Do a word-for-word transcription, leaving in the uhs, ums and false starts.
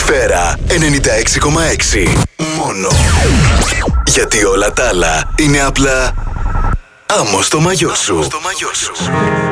Σφαίρα ενενήντα έξι κόμμα έξι. Μόνο. Γιατί όλα τα άλλα είναι απλά άμμο στο μαγιό σου.